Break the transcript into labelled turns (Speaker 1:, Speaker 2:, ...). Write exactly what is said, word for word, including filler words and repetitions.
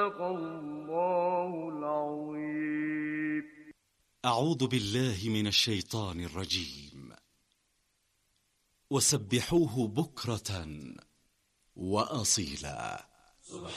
Speaker 1: صدق الله العظيم.
Speaker 2: أعوذ بالله من الشيطان الرجيم. وسبحوه بكرة وأصيلا.